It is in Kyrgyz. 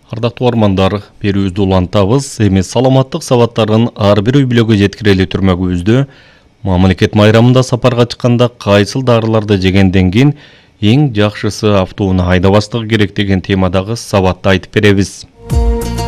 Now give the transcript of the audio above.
Ардактуу армандар, берүүбүздү улантабыз. Эми саламаттык сабаттарын ар бир үй бүлөгө жеткирели түрмөгүбүздө мамлекет майрамында сапарга чыкканда кайсыл дарыларды жегенден кийин эң жакшысы автууну айдабастыгы керек деген темадагы сабатты айтып беребиз.